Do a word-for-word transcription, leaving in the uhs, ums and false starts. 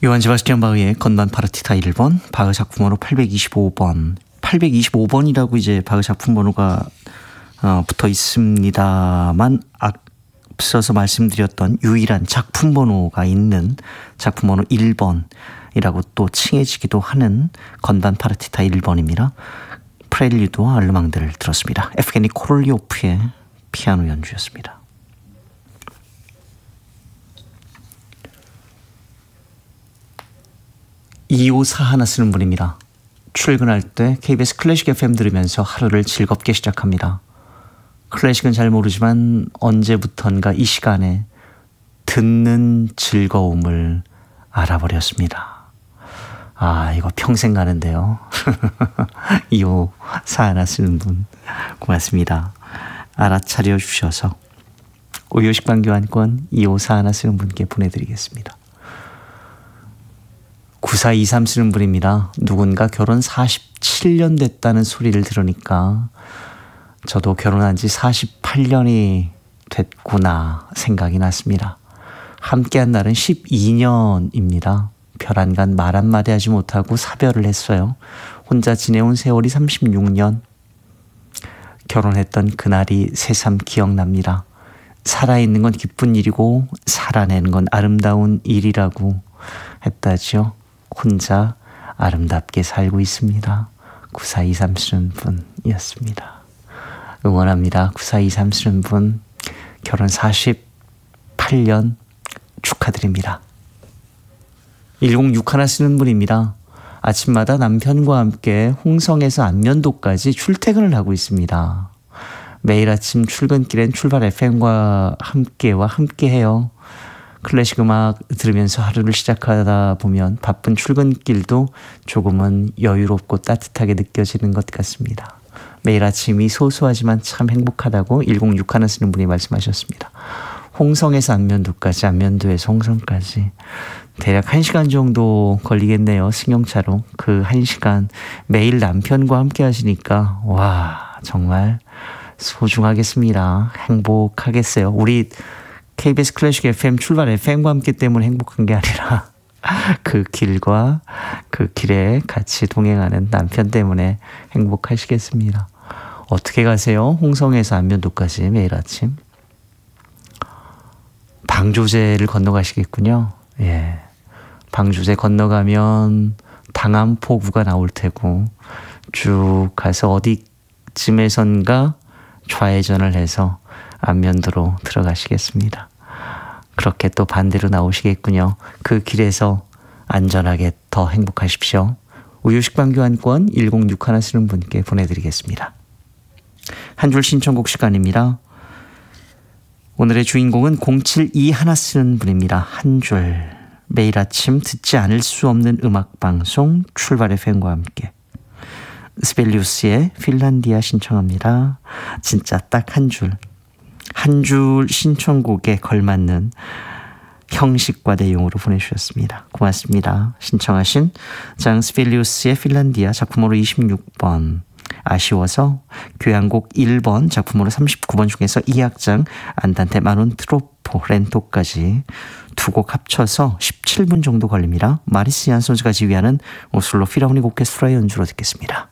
요한 세바스티안 바흐의 건반 파르티타 일 번, 바흐 작품번호 팔백이십오 번. 팔백이십오 번이라고 이제 바흐 작품 번호가 어, 붙어 있습니다만 앞서서 말씀드렸던 유일한 작품 번호가 있는 작품 번호 일 번이라고 또 칭해지기도 하는 건반 파르티타 일 번입니다. 프렐리드와 알르망드를 들었습니다. 에프게니 코롤리오프의 피아노 연주였습니다. 이오사 하나 쓰는 분입니다. 출근할 때 케이비에스 클래식 에프엠 들으면서 하루를 즐겁게 시작합니다. 클래식은 잘 모르지만 언제부턴가 이 시간에 듣는 즐거움을 알아버렸습니다. 아, 이거 평생 가는데요. 이오사 하나 쓰는 분 고맙습니다. 알아차려 주셔서 우유식빵 교환권 이오사 하나 쓰는 분께 보내드리겠습니다. 구사이삼 쓰는 분입니다. 누군가 결혼 사십칠 년 됐다는 소리를 들으니까 저도 결혼한 지 사십팔 년이 됐구나 생각이 났습니다. 함께한 날은 십이 년입니다. 별 안 간 말 한마디 하지 못하고 사별을 했어요. 혼자 지내온 세월이 삼십육 년. 결혼했던 그날이 새삼 기억납니다. 살아있는 건 기쁜 일이고 살아내는 건 아름다운 일이라고 했다지요. 혼자 아름답게 살고 있습니다. 구사이삼 쓰는 분이었습니다. 응원합니다. 구사이삼 쓰는 분 결혼 사십팔 년 축하드립니다. 일공육일 쓰는 분입니다. 아침마다 남편과 함께 홍성에서 안면도까지 출퇴근을 하고 있습니다. 매일 아침 출근길엔 출발 에프엠과 함께와 함께해요. 클래식 음악 들으면서 하루를 시작하다 보면 바쁜 출근길도 조금은 여유롭고 따뜻하게 느껴지는 것 같습니다. 매일 아침이 소소하지만 참 행복하다고 일공육일 쓰는 분이 말씀하셨습니다. 홍성에서 안면도까지, 안면도에서 홍성까지 대략 한 시간 정도 걸리겠네요. 승용차로. 그 한 시간 매일 남편과 함께 하시니까 와, 정말 소중하겠습니다. 행복하겠어요. 우리 케이비에스 클래식 에프엠 출발 에프엠과 함께 때문에 행복한 게 아니라 그 길과 그 길에 같이 동행하는 남편 때문에 행복하시겠습니다. 어떻게 가세요? 홍성에서 안면도까지 매일 아침. 방조제를 건너가시겠군요. 예. 방조제 건너가면 당암포구가 나올 테고 쭉 가서 어디쯤에선가 좌회전을 해서 안면도로 들어가시겠습니다. 그렇게 또 반대로 나오시겠군요. 그 길에서 안전하게 더 행복하십시오. 우유식빵 교환권 일공육일 쓰는 분께 보내드리겠습니다. 한 줄 신청곡 시간입니다. 오늘의 주인공은 공칠이일 쓰는 분입니다. 한 줄. 매일 아침 듣지 않을 수 없는 음악방송 출발 에프엠과 함께 스벨리우스의 핀란디아 신청합니다. 진짜 딱 한 줄. 한 줄 신청곡에 걸맞는 형식과 내용으로 보내주셨습니다. 고맙습니다. 신청하신 장 스벨리우스의 핀란디아 작품으로 이십육 번. 아쉬워서 교향곡 일 번 작품으로 삼십구 번 중에서 이 악장 안단테 마논 트로포 렌토까지 두 곡 합쳐서 십칠 분 정도 걸립니다. 마리스 얀손스가 지휘하는 오슬로 필하모닉 오케스트라 연주로 듣겠습니다.